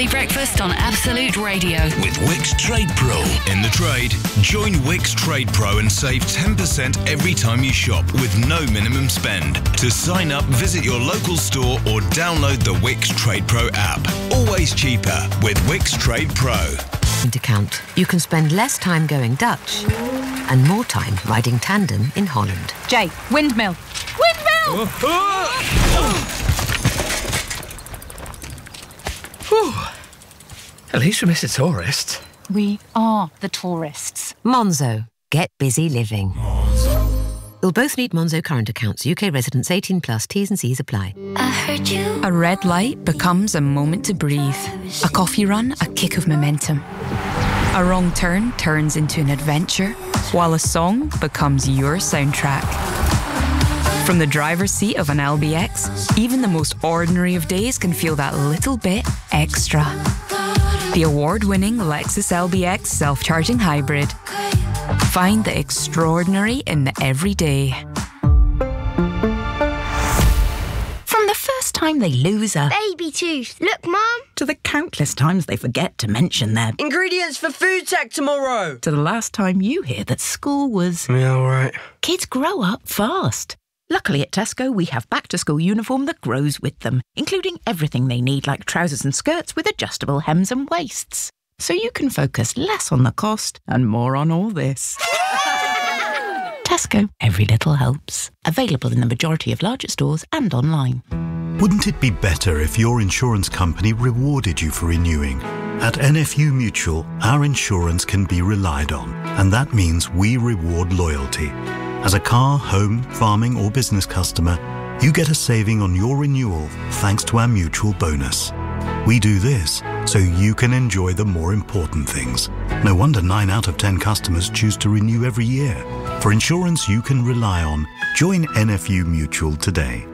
Early breakfast on Absolute Radio. With Wix Trade Pro. In the trade, join Wix Trade Pro and save 10% every time you shop with no minimum spend. To sign up, visit your local store or download the Wix Trade Pro app. Always cheaper with Wix Trade Pro. Account. You can spend less time going Dutch and more time riding tandem in Holland. Jay, windmill. Windmill! At least we miss a tourist. We are the tourists. Monzo. Get busy living. You'll both need Monzo current accounts. UK residents 18 plus. T's and C's apply. I heard you. A red light becomes a moment to breathe. A coffee run, a kick of momentum. A wrong turn turns into an adventure, while a song becomes your soundtrack. From the driver's seat of an LBX, even the most ordinary of days can feel that little bit extra. The award-winning Lexus LBX self-charging hybrid. Find the extraordinary in the everyday. From the first time they lose a Baby tooth. Look, Mum. to the countless times they forget to mention their ingredients for food tech tomorrow. to the last time you hear that school was... Yeah, all right. Kids grow up fast. Luckily at Tesco, we have back-to-school uniform that grows with them, including everything they need like trousers and skirts with adjustable hems and waists. So you can focus less on the cost and more on all this. Tesco, every little helps. Available in the majority of larger stores and online. Wouldn't it be better if your insurance company rewarded you for renewing? At NFU Mutual, our insurance can be relied on, and that means we reward loyalty. As a car, home, farming or business customer, you get a saving on your renewal thanks to our mutual bonus. We do this so you can enjoy the more important things. No wonder 9 out of 10 customers choose to renew every year. For insurance you can rely on, join NFU Mutual today.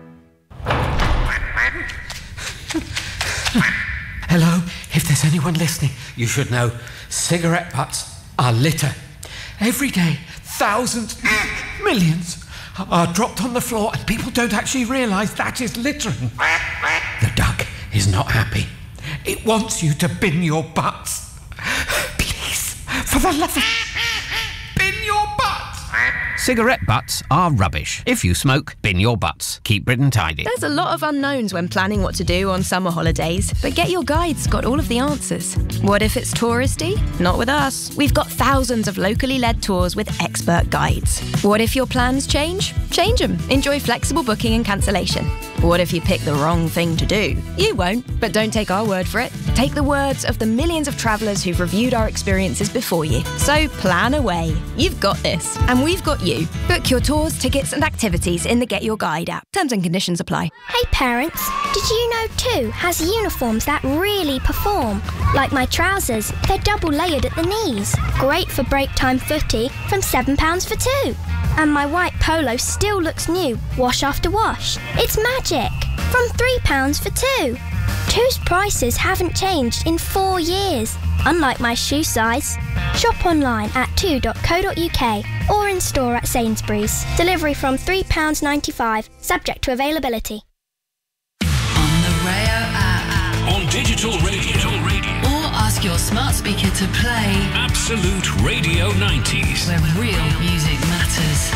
Hello, if there's anyone listening, you should know cigarette butts are litter. Every day, thousands, millions are dropped on the floor and people don't actually realise that is littering. The duck is not happy. It wants you to bin your butts. Please, for the love of... bin your butts. Cigarette butts are rubbish. If you smoke, bin your butts. Keep Britain tidy. There's a lot of unknowns when planning what to do on summer holidays, but Get Your Guide's got all of the answers. What if it's touristy? Not with us. We've got thousands of locally led tours with expert guides. What if your plans change? Change them. Enjoy flexible booking and cancellation. What if you pick the wrong thing to do? You won't, but don't take our word for it. Take the words of the millions of travellers who've reviewed our experiences before you. So plan away. You've got this, and we've got you. Book your tours, tickets and activities in the Get Your Guide app. Terms and conditions apply. Hey parents, did you know Two has uniforms that really perform? Like my trousers, they're double layered at the knees. Great for break time footy from £7 for two. And my white polo still looks new, wash after wash. It's magic. From £3 for two. Two's prices haven't changed in 4 years, unlike my shoe size. Shop online at two.co.uk or in store at Sainsbury's. Delivery from £3.95, subject to availability. On the Rayo app. On digital radio. Or ask your smart speaker to play Absolute Radio 90s. where real music matters.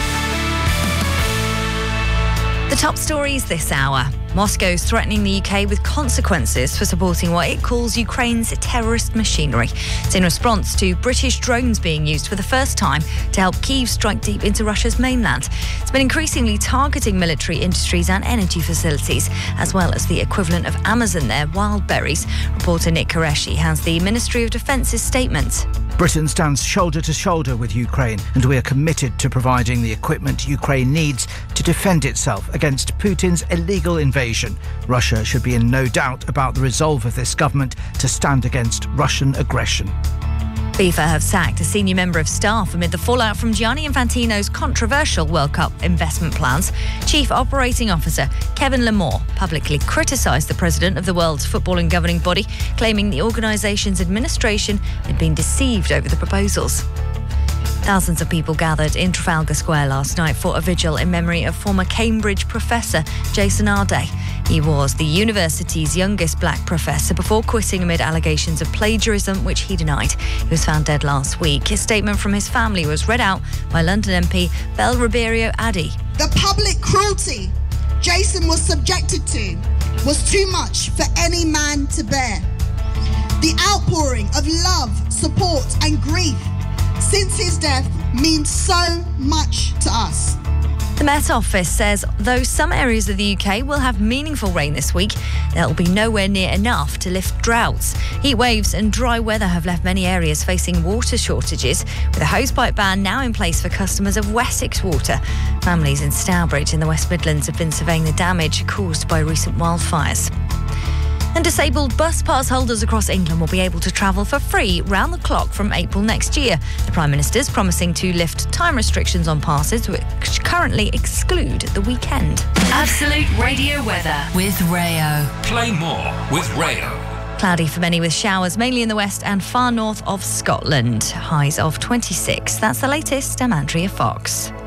The top stories this hour. Moscow's threatening the UK with consequences for supporting what it calls Ukraine's terrorist machinery. It's in response to British drones being used for the first time to help Kyiv strike deep into Russia's mainland. It's been increasingly targeting military industries and energy facilities, as well as the equivalent of Amazon there, Wildberries. Reporter Nick Qureshi has the Ministry of Defence's statement. Britain stands shoulder to shoulder with Ukraine, and we are committed to providing the equipment Ukraine needs to defend itself against Putin's illegal invasion. Russia should be in no doubt about the resolve of this government to stand against Russian aggression. FIFA have sacked a senior member of staff amid the fallout from Gianni Infantino's controversial World Cup investment plans. Chief Operating Officer Kevin Lamore publicly criticised the president of the world's footballing governing body, claiming the organisation's administration had been deceived over the proposals. Thousands of people gathered in Trafalgar Square last night for a vigil in memory of former Cambridge professor Jason Arday. He was the university's youngest black professor before quitting amid allegations of plagiarism, which he denied. He was found dead last week. His statement from his family was read out by London MP Bel Ribeiro Addy. The public cruelty Jason was subjected to was too much for any man to bear. The outpouring of love, support and grief since his death means so much to us. The Met Office says though some areas of the UK will have meaningful rain this week, there will be nowhere near enough to lift droughts. Heat waves and dry weather have left many areas facing water shortages, with a hosepipe ban now in place for customers of Wessex Water. Families in Stourbridge in the West Midlands have been surveying the damage caused by recent wildfires. And disabled bus pass holders across England will be able to travel for free round the clock from April next year. The Prime Minister's promising to lift time restrictions on passes, which currently exclude the weekend. Absolute Radio weather with Rayo. Play more with Rayo. Cloudy for many with showers, mainly in the west and far north of Scotland. Highs of 26. That's the latest. I'm Andrea Fox.